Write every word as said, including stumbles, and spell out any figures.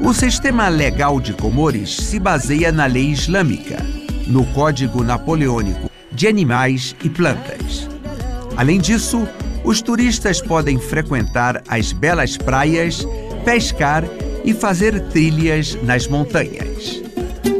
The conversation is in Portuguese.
O sistema legal de Comores se baseia na lei islâmica, no Código Napoleônico de Animais e Plantas. Além disso, os turistas podem frequentar as belas praias, pescar e fazer trilhas nas montanhas.